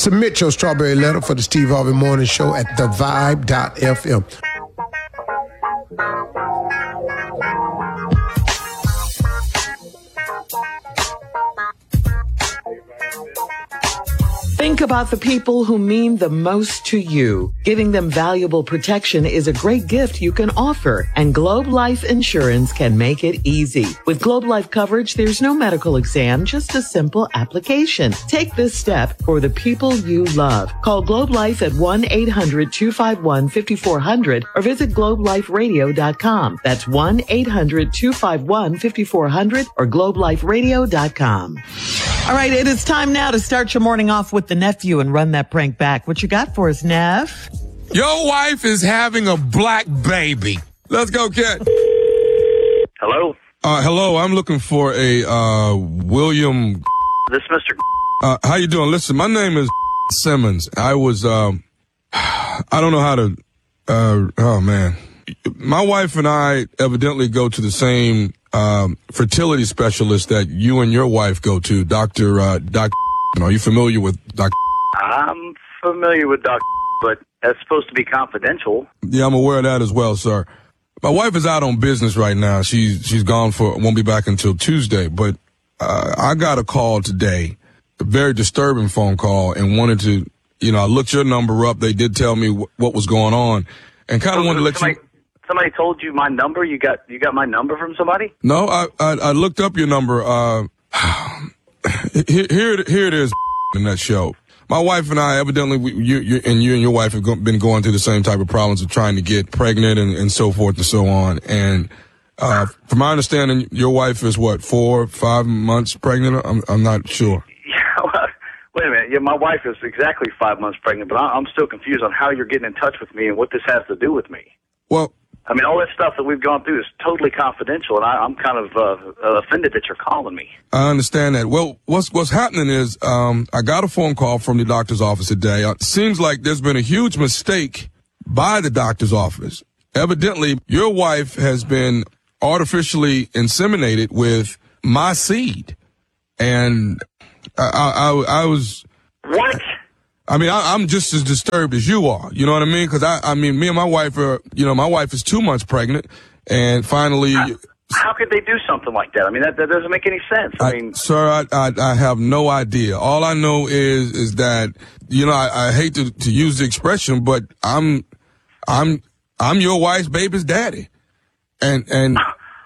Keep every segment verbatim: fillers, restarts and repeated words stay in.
Submit your strawberry letter for the Steve Harvey Morning Show at the vibe dot f m. Think about the people who mean the most to you. Giving them valuable protection is a great gift you can offer, and Globe Life Insurance can make it easy. With Globe Life coverage, there's no medical exam, just a simple application. Take this step for the people you love. Call Globe Life at one eight hundred two five one five four zero zero or visit globe life radio dot com. That's one eight hundred two five one five four zero zero or globe life radio dot com. All right, it is time now to start your morning off with the nephew and run that prank back. What you got for us, Nev? Your wife is having a black baby. Let's go, kid. Hello? Uh, hello, I'm looking for a, uh, William. This Mister Uh, how you doing? Listen, my name is Simmons. I was, um, I don't know how to, uh, oh man. My wife and I evidently go to the same, um, fertility specialist that you and your wife go to, Doctor, uh, Doctor Are you familiar with Doctor I'm familiar with Doctor but that's supposed to be confidential. Yeah, I'm aware of that as well, sir. My wife is out on business right now. She's, she's gone for, won't be back until Tuesday, but, uh, I got a call today, a very disturbing phone call, and wanted to, you know, I looked your number up. They did tell me wh- what was going on, and kind of so, wanted to let somebody, you. Somebody told you my number? You got, you got my number from somebody? No, I, I, I looked up your number. Uh, here, here, here it is in that show. My wife and I, evidently, we, you, you, and you and your wife have go, been going through the same type of problems of trying to get pregnant and, and so forth and so on. And, uh, from my understanding, your wife is what, four, five months pregnant? I'm, I'm not sure. Yeah, well, wait a minute. Yeah, my wife is exactly five months pregnant, but I'm still confused on how you're getting in touch with me and what this has to do with me. Well, I mean, all that stuff that we've gone through is totally confidential, and I, I'm kind of uh, offended that you're calling me. I understand that. Well, what's what's happening is um, I got a phone call from the doctor's office today. It seems like there's been a huge mistake by the doctor's office. Evidently, your wife has been artificially inseminated with my seed, and I, I, I was... What? I mean, I, I'm just as disturbed as you are. You know what I mean? Because I, I mean, me and my wife are, you know, my wife is two months pregnant, and finally. How, how could they do something like that? I mean, that, that doesn't make any sense. I, I mean, sir, I, I I have no idea. All I know is is that, you know, I, I hate to to use the expression, but I'm I'm I'm your wife's baby's daddy, and and.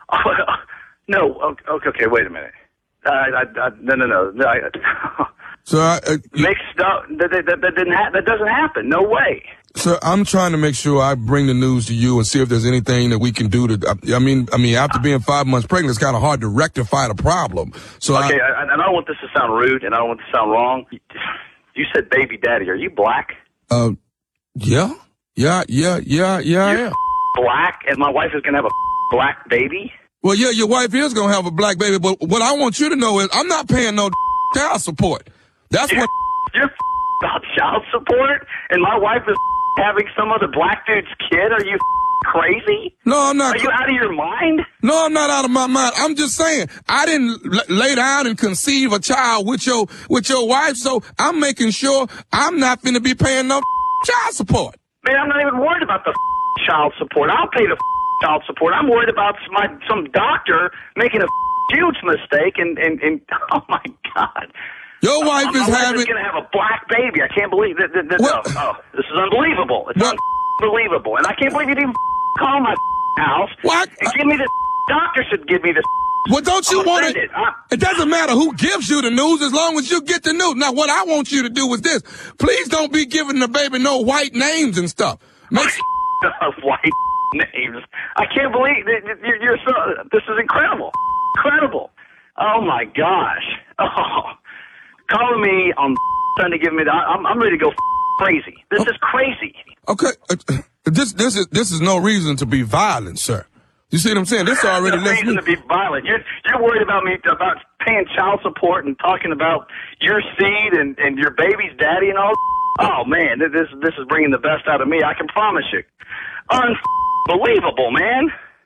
no, okay, okay, wait a minute. I, I, I, no, no, no. no I, So I, uh, mixed up. That, that, that, that didn't ha- that doesn't happen. No way. Sir, I'm trying to make sure I bring the news to you and see if there's anything that we can do to. I mean, I mean, after being five months pregnant, it's kind of hard to rectify the problem. So okay, I, I, and I don't want this to sound rude, and I don't want this to sound wrong. You said baby daddy. Are you black? Uh, yeah, yeah, yeah, yeah, yeah. You're yeah. Black, and my wife is gonna have a black baby. Well, yeah, your wife is gonna have a black baby, but what I want you to know is I'm not paying no child support. That's you're, what you're about child support, and my wife is having some other black dude's kid. Are you crazy? No, I'm not. Are you out of your mind? No, I'm not out of my mind. I'm just saying I didn't l- lay down and conceive a child with your with your wife, so I'm making sure I'm not finna be paying no child support. Man, I'm not even worried about the child support. I'll pay the child support. I'm worried about my some doctor making a huge mistake, and and, and oh my God. Your wife my is wife having. is going to have a black baby. I can't believe that. that, that Well, no, oh, this is unbelievable. It's well, unbelievable, and I can't believe you didn't call my house What? and give me the doctor should give me the. Well, don't you I'm want it? offended. I- It doesn't matter who gives you the news as long as you get the news. Now, what I want you to do is this: please don't be giving the baby no white names and stuff. Make white names. I can't believe that you're, you're so. This is incredible, incredible. Oh my gosh. Oh. Calling me on trying to give me the. I'm, I'm ready to go crazy. This is crazy. Okay, uh, this this is this is no reason to be violent, sir. You see what I'm saying? This already no lets reason me. to be violent. You're you're worried about me about paying child support and talking about your seed and, and your baby's daddy and all. Oh man, this this is bringing the best out of me. I can promise you. Unbelievable, man.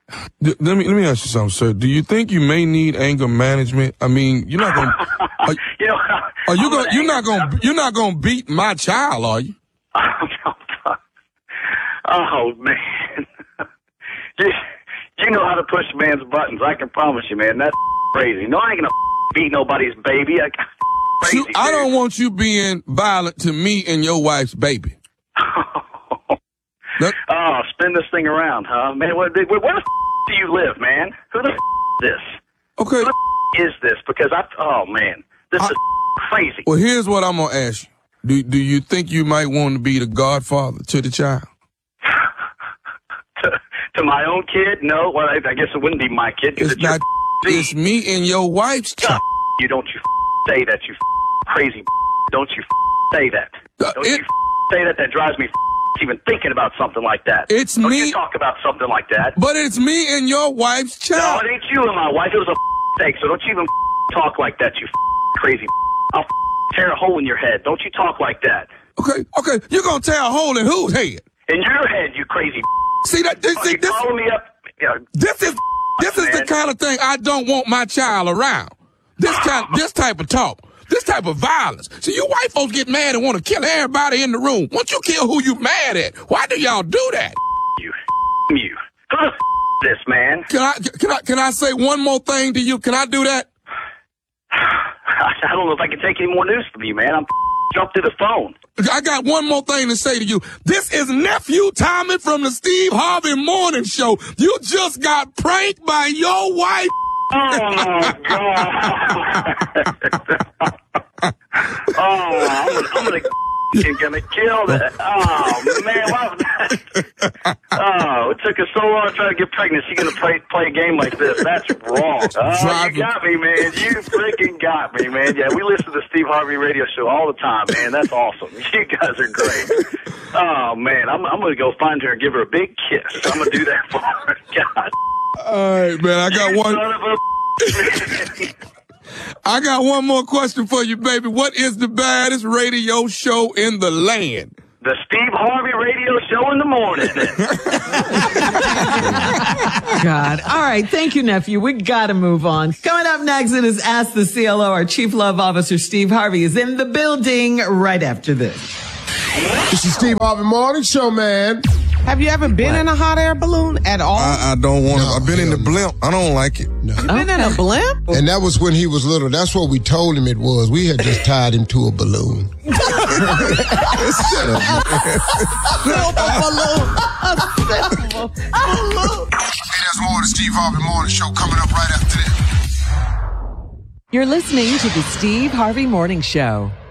Let me let me ask you something, sir. Do you think you may need anger management? I mean, you're not gonna. Are, you know, are you gonna? You're not gonna. You're not gonna beat my child, are you? Oh man, you, you know how to push man's buttons. I can promise you, man. That's crazy. No, I ain't gonna beat nobody's baby. I, crazy, See, I don't want you being violent to me and your wife's baby. That, oh, spin this thing around, huh? Man, where, where, where the f*** do you live, man? Who the f*** is this? Okay. Who the f*** is this? Because I, oh, man, this I, is crazy. Well, here's what I'm going to ask you. Do, do you think you might want to be the godfather to the child? to, to my own kid? No. Well, I, I guess it wouldn't be my kid. It's, it's not. It's me and your wife's child. You don't you say that, you crazy. Don't you say that. Don't it, you say that. That drives me even thinking about something like that. It's Don't me. You talk about something like that. But it's me and your wife's child. No, it ain't you and my wife. It was a mistake. So don't you even talk like that, you crazy. I'll tear a hole in your head. Don't you talk like that. Okay, okay. You're gonna tear a hole in whose head? In your head, you crazy. See that? This, see, this, calling me up. You know, this is this is man. the kind of thing I don't want my child around. This kind, this type of talk. This type of violence. See, you white folks get mad and want to kill everybody in the room. Once you kill who you mad at, why do y'all do that? You, you. Who the f*** this, man? Can I, can I, can I say one more thing to you? Can I do that? I don't know if I can take any more news from you, man. I'm jumped to the phone. I got one more thing to say to you. This is Nephew Tommy from the Steve Harvey Morning Show. You just got pranked by your wife. Oh, my God. oh, I'm gonna, I'm gonna, I'm gonna kill that. Oh, man, what was that? Oh, it took us so long to try to get pregnant. She's gonna play, play a game like this. That's wrong. Oh, you got me, man. You freaking got me, man. Yeah, we listen to the Steve Harvey radio show all the time, man. That's awesome. You guys are great. Oh, man, I'm, I'm gonna go find her and give her a big kiss. I'm gonna do that for her. God. All right, man. I got you one. Son of a I got one more question for you, baby. What is the baddest radio show in the land? The Steve Harvey radio show in the morning. God. All right. Thank you, nephew. We got to move on. Coming up next, it is Ask the C L O. Our Chief Love Officer, Steve Harvey, is in the building right after this. This is Steve Harvey Morning Show, man. Have you ever been what? in a hot air balloon at all? I, I don't want to. No, I've been in the blimp. I don't like it. No. You've been okay. in a blimp? And that was when he was little. That's what we told him it was. We had just tied him to a balloon. Shut up. A silver balloon. A silver balloon. Hey, there's more of the Steve Harvey Morning Show coming up right after this. You're listening to the Steve Harvey Morning Show.